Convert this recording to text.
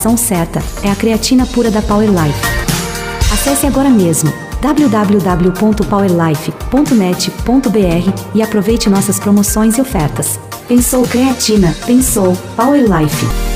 São certa, é a creatina pura da Power Life. Acesse agora mesmo www.powerlife.net.br e aproveite nossas promoções e ofertas. Pensou creatina, pensou Power Life.